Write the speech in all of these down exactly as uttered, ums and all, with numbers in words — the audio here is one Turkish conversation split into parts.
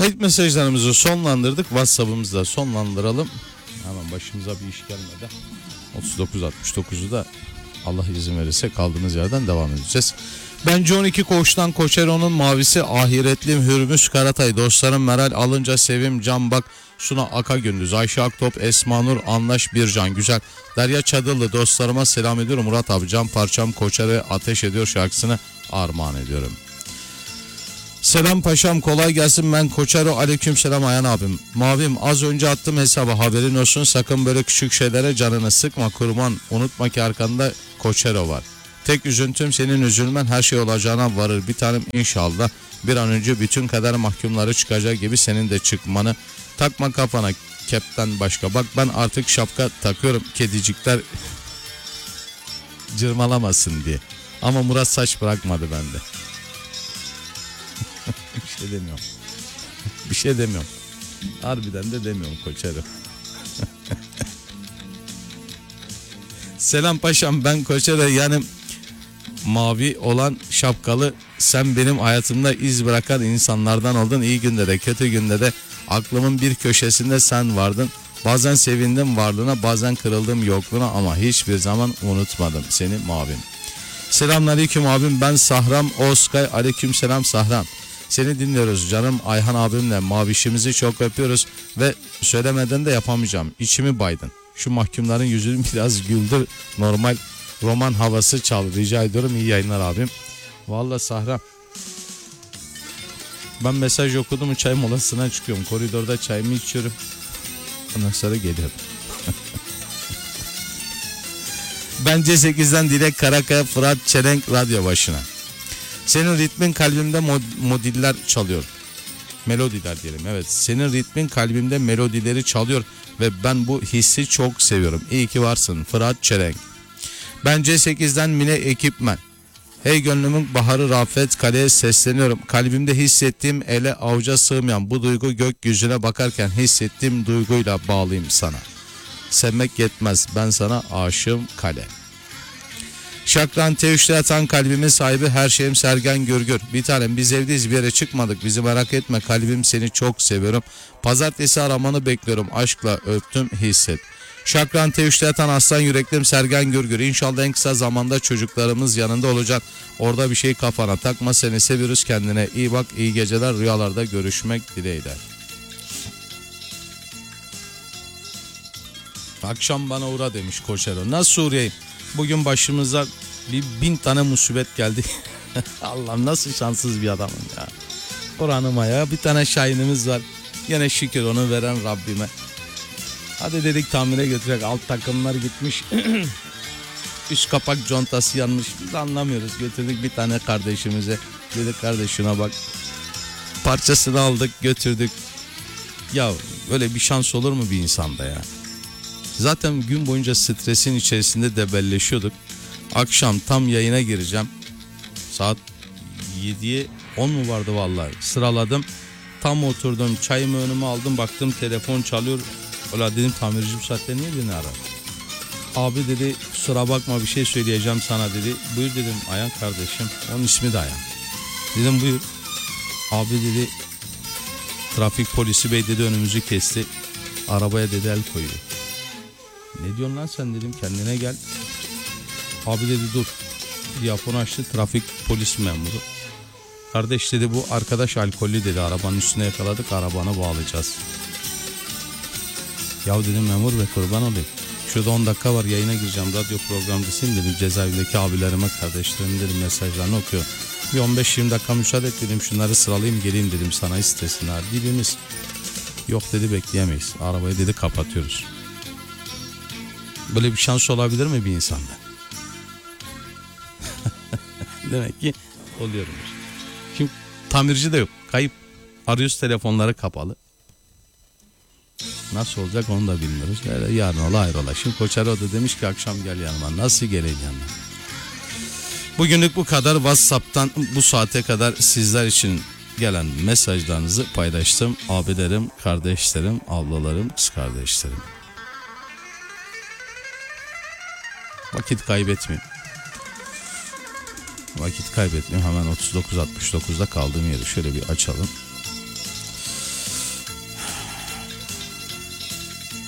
Kayıt mesajlarımızı sonlandırdık. WhatsApp'ımızı da sonlandıralım. Hemen başımıza bir iş gelmedi. otuz dokuz altmış dokuzu da Allah izin verirse kaldığımız yerden devam edeceğiz. Bence on iki Koç'tan Koçero'nun mavisi ahiretlim Hürmüz Karatay. Dostlarım Meral Alınca, Sevim Canbak, Suna Aka Gündüz, Ayşe Aktop, Esma Nur, Anlaş Bircan Güzel, Derya Çadıllı dostlarıma selam ediyorum. Murat abi Can Parçam Koçer'e ateş ediyor şarkısını armağan ediyorum. Selam paşam, kolay gelsin, ben Koçero. Aleyküm selam Ayhan abim. Mavim, az önce attım hesaba, haberin olsun, sakın böyle küçük şeylere canını sıkma kurban, unutma ki arkanda Koçero var. Tek üzüntüm senin üzülmen, her şey olacağına varır bir tanem, inşallah bir an önce bütün kader mahkumları çıkacak gibi senin de çıkmanı. Takma kafana kepten başka, bak ben artık şapka takıyorum, kedicikler cırmalamasın diye. Ama Murat saç bırakmadı bende. Bir şey demiyorum. Bir şey demiyorum. Harbiden de demiyorum Koçero. Selam paşam, ben Koçero, yani mavi olan şapkalı, sen benim hayatımda iz bırakan insanlardan oldun. İyi günde de kötü günde de aklımın bir köşesinde sen vardın. Bazen sevindim varlığına, bazen kırıldım yokluğuna, ama hiçbir zaman unutmadım seni mavim. Selamünaleyküm abim, ben Sahram Oskay. Aleyküm selam Sahram. Seni dinliyoruz canım Ayhan abimle, mavişimizi çok öpüyoruz ve söylemeden de yapamayacağım. İçimi baydın. Şu mahkumların yüzünü biraz güldür. Normal roman havası çal. Rica ediyorum. İyi yayınlar abim. Vallahi Sahra, ben mesaj okudum, çay molasına çıkıyorum. Koridorda çayımı içiyorum. Ondan sonra geliyorum. Bence sekizden Dilek Karakaya, Fırat Çelenk radyo başına. Senin ritmin kalbimde mod- modiller çalıyor. Melodiler diyelim. Evet. Senin ritmin kalbimde melodileri çalıyor ve ben bu hissi çok seviyorum. İyi ki varsın Fırat Çelenk. Bence sekizden Mine Ekipmen. Hey gönlümün baharı Rafet Kale'ye sesleniyorum. Kalbimde hissettiğim, ele avuca sığmayan bu duygu, gökyüzüne bakarken hissettiğim duyguyla bağlıyım sana. Sevmek yetmez, ben sana aşığım Kale. Şakran T üç'te yatan kalbimin sahibi, her şeyim Sergen Gürgür. Bir tanem, biz evdeyiz, bir yere çıkmadık, bizi merak etme, kalbim seni çok seviyorum. Pazartesi aramanı bekliyorum, aşkla öptüm, hisset. Şakran T üç'te yatan aslan yüreklim Sergen Gürgür. İnşallah en kısa zamanda çocuklarımız yanında olacak. Orada bir şey kafana takma, seni seviyoruz, kendine iyi bak, iyi geceler, rüyalarda görüşmek dileğiyle. Akşam bana uğra demiş Koçero. Nasıl uğrayayım? Bugün başımıza bir bin tane musibet geldi. Allah'ım, nasıl şanssız bir adamım ya. Kur'an'ıma ya, bir tane şahinimiz var. Yine şükür onu veren Rabbime. Hadi dedik tamire götürecek, alt takımlar gitmiş. Üst kapak contası yanmış, biz anlamıyoruz. Götürdük bir tane kardeşimize. Dedik kardeş şuna bak. Parçasını aldık götürdük. Ya böyle bir şans olur mu bir insanda ya? Zaten gün boyunca stresin içerisinde debelleşiyorduk. Akşam tam yayına gireceğim. Saat yediye on mu vardı vallahi. Sıraladım. Tam oturdum, çayımı önüme aldım, baktım telefon çalıyor. Ola dedim, tamirci bu saatte niye beni aradı? Abi dedi, kusura bakma bir şey söyleyeceğim sana dedi. Buyur dedim. Ayhan kardeşim. Onun ismi de Ayhan. Dedim buyur. Abi dedi, trafik polisi bey dedi önümüzü kesti. Arabaya dedi el koyuyor. Ne diyorsun lan sen dedim, kendine gel. Abi dedi dur. Diyafonu açtı, trafik polis memuru. Kardeş dedi, bu arkadaş alkollü dedi, arabanın üstüne yakaladık, arabanı bağlayacağız. Ya dedim memur bey kurban olayım. Şurada on dakika var, yayına gireceğim, radyo programcısıyım dedim. Cezaevindeki abilerime, kardeşlerim dedim, mesajlarını okuyor. Bir on beş yirmi dakika müsaade et dedim, şunları sıralayayım geleyim dedim, sana istesinler. Dilimiz yok dedi, bekleyemeyiz. Arabayı dedi kapatıyoruz. Böyle bir şans olabilir mi bir insanda? Demek ki oluyormuş. Şimdi tamirci de yok, kayıp. Arıyoruz, telefonları kapalı. Nasıl olacak onu da bilmiyoruz. Yani yarın ola hayrola. Şimdi Koçero da demiş ki akşam gel yanıma. Nasıl geleyim yanına? Bugünlük bu kadar. WhatsApp'tan bu saate kadar sizler için gelen mesajlarınızı paylaştım. Abilerim, kardeşlerim, ablalarım, kız kardeşlerim. Vakit kaybetmeyeyim. Vakit kaybetmeyeyim. Hemen otuz dokuz altmış dokuzda kaldığım yeri şöyle bir açalım.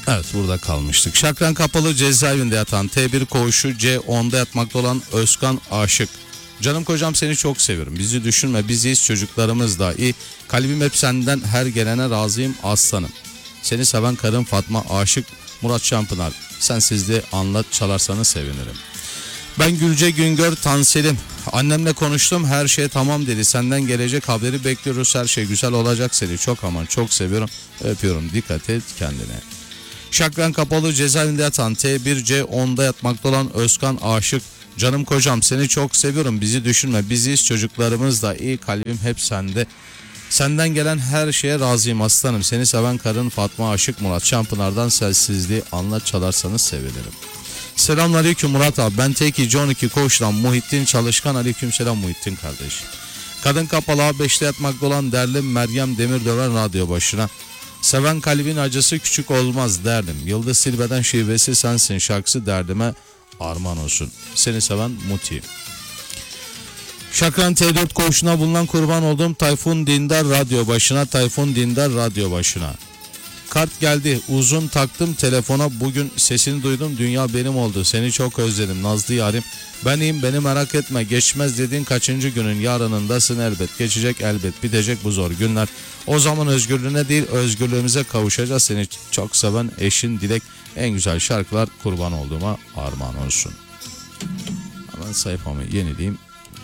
Evet, burada kalmıştık. Şakran Kapalı cezaevinde yatan T bir koğuşu C onda yatmakta olan Özkan Aşık. Canım kocam seni çok seviyorum. Bizi düşünme, biziz, çocuklarımız da iyi. Kalbim hep senden, her gelene razıyım aslanım. Seni seven karım Fatma Aşık. Murat Şampınar. Sensizliği anlat, çalarsanız sevinirim. Ben Gülce Güngör Tanselim. Annemle konuştum, her şey tamam dedi. Senden gelecek haberi bekliyoruz. Her şey güzel olacak, seni çok aman çok seviyorum. Öpüyorum, dikkat et kendine. Şakran Kapalı cezaevinde yatan T bir C onda yatmakta olan Özkan Aşık. Canım kocam seni çok seviyorum. Bizi düşünme, biziz, çocuklarımız da iyi. Kalbim hep sende. Senden gelen her şeye razıyım aslanım. Seni seven karın Fatma Aşık. Murat Şampınar'dan sessizliği anlat, çalarsanız sevinirim. Selamünaleyküm Murat abi. Ben T iki C on iki koğuştan Muhittin Çalışkan. Aleykümselam Muhittin kardeş. Kadın Kapalı A beşte yatmakta olan değerli Meryem Demirdöven radyo başına. Seven kalbin acısı küçük olmaz derdim. Yıldız Silbe'den şivesi sensin şarkısı derdime armağan olsun. Seni seven Muti. Şakran T dört koğuşuna bulunan kurban olduğum Tayfun Dindar radyo başına. Tayfun Dindar radyo başına. Kart geldi, uzun taktım telefona, bugün sesini duydum, dünya benim oldu, seni çok özledim Nazlı yarim. Ben iyiyim, beni merak etme, geçmez dediğin kaçıncı günün, yarınındasın elbet, geçecek elbet, bitecek bu zor günler. O zaman özgürlüğüne değil özgürlüğümüze kavuşacağız. Seni çok seven eşin Dilek. En güzel şarkılar kurban olduğuma armağan olsun. Hemen sayfamı yenileyim.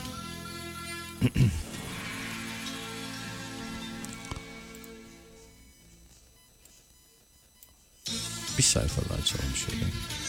Bir sayfa daha açalım şöyle.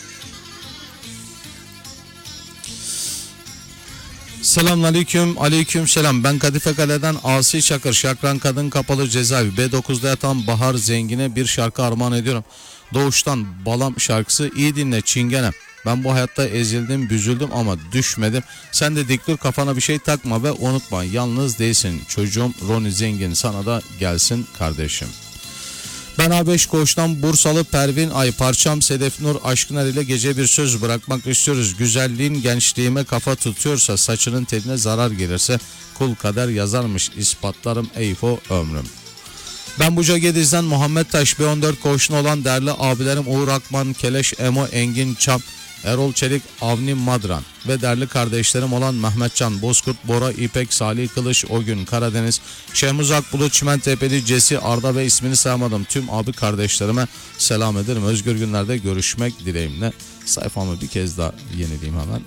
Selamünaleyküm. Aleyküm selam. Ben Kadife Kale'den Asi Çakır. Şakran Kadın Kapalı Cezaevi B dokuzda yatan Bahar Zengin'e bir şarkı armağan ediyorum. Doğuştan Balam şarkısı. İyi dinle Çingenem. Ben bu hayatta ezildim, büzüldüm ama düşmedim. Sen de dik dur, kafana bir şey takma ve unutma. Yalnız değilsin. Çocuğum Roni Zengin, sana da gelsin kardeşim. Ben A beş koğuştan Bursalı Pervin Ay, parçam Sedef Nur Aşkınar ile gece bir söz bırakmak istiyoruz. Güzelliğin gençliğime kafa tutuyorsa, saçının teline zarar gelirse, kul kader yazarmış, ispatlarım eyfo ömrüm. Ben Buca Gediz'den Muhammed Taş, B on dört koğuşuna olan değerli abilerim Uğur Akman, Keleş Emo, Engin Çam, Erol Çelik, Avni Madran ve değerli kardeşlerim olan Mehmetcan Bozkurt, Bora İpek, Salih Kılıç, O Gün Karadeniz, Şehmuz Akbulut, Çimentepe'li Cesi, Arda ve ismini sayamadım tüm abi kardeşlerime selam ederim. Özgür günlerde görüşmek dileğimle. Sayfamı bir kez daha yenileyim hemen.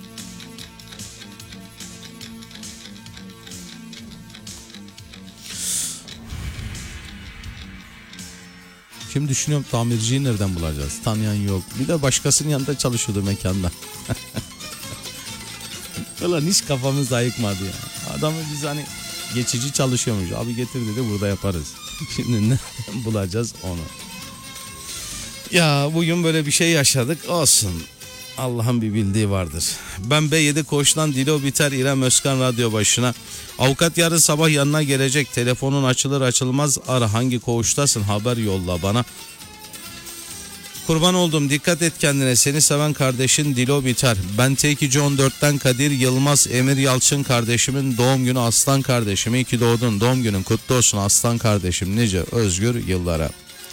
Şimdi düşünüyorum, tamirciyi nereden bulacağız? Tanıyan yok. Bir de başkasının yanında çalışıyordu mekanda. Ulan hiç kafamız ayıkmadı ya. Adamı biz hani geçici çalışıyormuş. Abi getir dedi, burada yaparız. Şimdi nereden bulacağız onu? Ya bugün böyle bir şey yaşadık. Olsun. Allah'ın bir bildiği vardır. Ben B yedi koğuştan Dilo Biter İrem Özkan radyo başına. Avukat yarın sabah yanına gelecek. Telefonun açılır açılmaz ara, hangi koğuştasın haber yolla bana. Kurban oldum, dikkat et kendine, seni seven kardeşin Dilo Biter. Ben T iki C on dörtten Kadir Yılmaz Emir Yalçın kardeşimin doğum günü, aslan kardeşim. İyi ki doğdun, doğum günün kutlu olsun aslan kardeşim, nice özgür yıllara.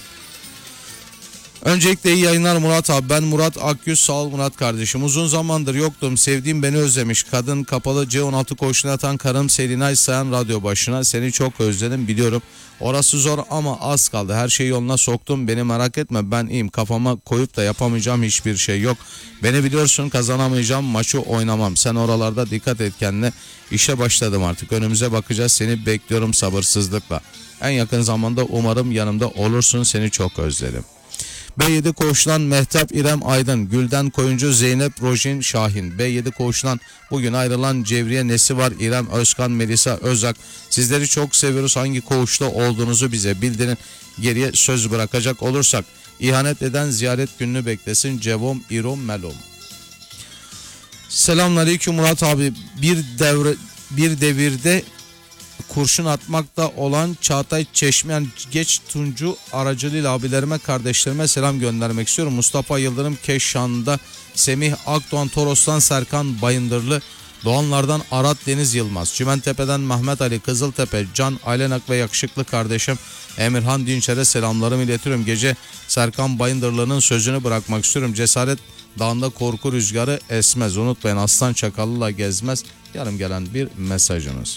Öncelikle iyi yayınlar Murat abi. Ben Murat Akyüz, sağ ol Murat kardeşim. Uzun zamandır yoktum. Sevdiğim beni özlemiş. Kadın Kapalı C on altı koğuşuna yatan karım Selinay Sayan radyo başına. Seni çok özledim biliyorum. Orası zor ama az kaldı. Her şeyi yoluna soktum. Beni merak etme, ben iyiyim. Kafama koyup da yapamayacağım hiçbir şey yok. Beni biliyorsun, kazanamayacağım, maçı oynamam. Sen oralarda dikkat et kendine. İşe başladım artık. Önümüze bakacağız. Seni bekliyorum sabırsızlıkla. En yakın zamanda umarım yanımda olursun. Seni çok özledim. B yedi koğuştan Mehtap İrem Aydın, Gülden Koyuncu Zeynep Rojin Şahin. B yedi koğuştan bugün ayrılan Cevriye Nesi var, İrem Özkan, Melisa Özak. Sizleri çok seviyoruz. Hangi koğuşta olduğunuzu bize bildirin. Geriye söz bırakacak olursak, ihanet eden ziyaret gününü beklesin. Cevom İrom Melom. Selamünaleyküm Murat abi. Bir devre bir devirde kurşun atmakta olan Çağatay Çeşmeyen Geç Tuncu aracılığıyla abilerime, kardeşlerime selam göndermek istiyorum. Mustafa Yıldırım Keşan'da, Semih Akdoğan Toros'tan, Serkan Bayındırlı, Doğanlardan Arat Deniz Yılmaz, Çimentepe'den Mehmet Ali, Kızıltepe, Can Aylenak ve yakışıklı kardeşim Emirhan Dinçer'e selamlarımı iletiyorum. Gece Serkan Bayındırlı'nın sözünü bırakmak istiyorum. Cesaret dağında korku rüzgarı esmez. Unutmayın, aslan çakallıyla gezmez. Yarım gelen bir mesajınız.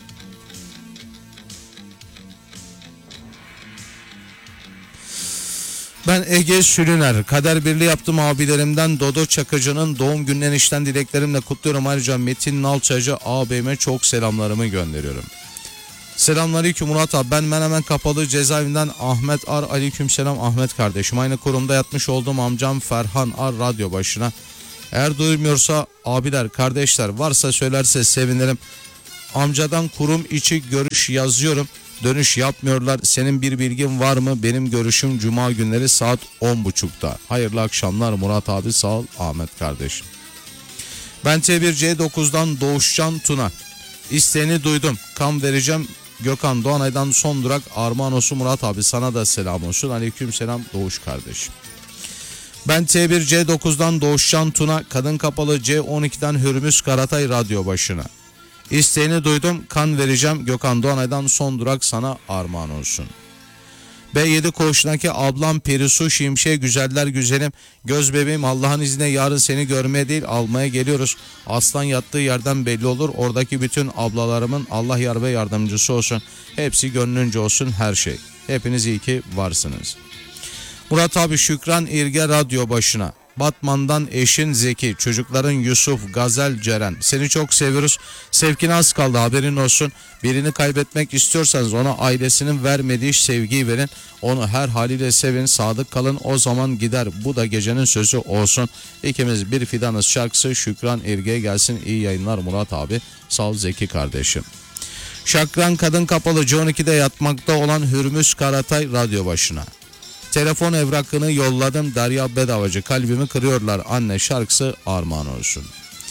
Ben Ege Sülüner. Kader Birliği yaptım abilerimden Dodo Çakıcı'nın doğum gününden işten dileklerimle kutluyorum. Ayrıca Metin Nalçacı ağabeyime çok selamlarımı gönderiyorum. Selamünaleyküm Murat abi. Ben Menemen Kapalı Cezaevinden Ahmet Ar. Aleykümselam Ahmet kardeşim. Aynı kurumda yatmış olduğum amcam Ferhan Ar radyo başına. Eğer duymuyorsa abiler, kardeşler varsa söylerse sevinirim. Amcadan kurum içi görüş yazıyorum. Dönüş yapmıyorlar. Senin bir bilgin var mı? Benim görüşüm cuma günleri saat on buçukta. Hayırlı akşamlar Murat abi, sağ ol Ahmet kardeşim. Ben T bir C dokuzdan Doğuşcan Tuna. İsteğini duydum. Kan vereceğim. Gökhan Doğanay'dan son durak armağan olsun Murat abi, sana da selam olsun. Aleyküm selam Doğuş kardeşim. Ben T bir C dokuzdan Doğuşcan Tuna, Kadın Kapalı C on ikiden Hürmüz Karatay radyo başına. İsteğini duydum, kan vereceğim. Gökhan Doğanay'dan son durak sana armağan olsun. B yedi koğuşundaki ablam Perisu Şimşek, güzeller güzelim. Göz bebeğim, Allah'ın izniyle yarın seni görmeye değil almaya geliyoruz. Aslan yattığı yerden belli olur. Oradaki bütün ablalarımın Allah yar ve yardımcısı olsun. Hepsi gönlünce olsun her şey. Hepiniz iyi ki varsınız. Murat abi Şükran İrge radyo başına. Batman'dan eşin Zeki, çocukların Yusuf, Gazel, Ceren. Seni çok seviyoruz. Sevkine az kaldı, haberin olsun. Birini kaybetmek istiyorsanız ona ailesinin vermediği sevgiyi verin. Onu her haliyle sevin, sadık kalın, o zaman gider. Bu da gecenin sözü olsun. İkimiz bir fidanız şarkısı Şükran İrge'ye gelsin. İyi yayınlar Murat abi. Sağ ol Zeki kardeşim. Şakran Kadın Kapalı C on ikide yatmakta olan Hürmüz Karatay radyo başına. Telefon evrakını yolladım Derya Bedavacı, kalbimi kırıyorlar anne şarkısı armağan olsun.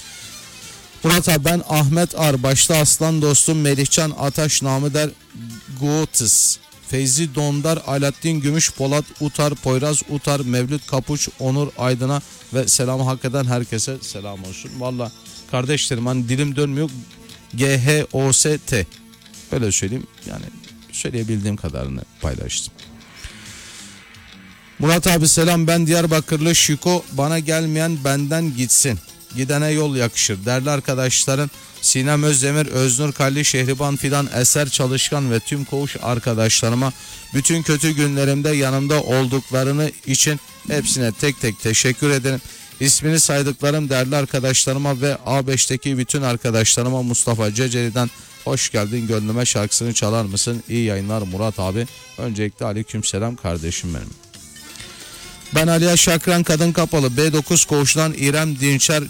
Murat abi ben Ahmet Ar, başta aslan dostum Melihcan Ataş namı der Guotis, Feyzi Dondar, Alaaddin Gümüş, Polat Utar, Poyraz Utar, Mevlüt Kapuç, Onur Aydın'a ve selamı hak eden herkese selam olsun. Valla kardeşlerim hani dilim dönmüyor, G H O S T böyle söyleyeyim, yani söyleyebildiğim kadarını paylaştım. Murat abi selam, ben Diyarbakırlı Şiko, bana gelmeyen benden gitsin. Gidene yol yakışır. Değerli arkadaşların Sinem Özdemir, Öznur Kalli, Şehriban Fidan, Eser Çalışkan ve tüm koğuş arkadaşlarıma bütün kötü günlerimde yanımda olduklarını için hepsine tek tek teşekkür ederim. İsmini saydıklarım değerli arkadaşlarıma ve A beşteki bütün arkadaşlarıma Mustafa Ceceli'den hoş geldin gönlüme şarkısını çalar mısın? İyi yayınlar Murat abi. Öncelikle aleykümselam kardeşim benim. Ben Aliya Şakran Kadın Kapalı B dokuz koğuştan İrem Dinçer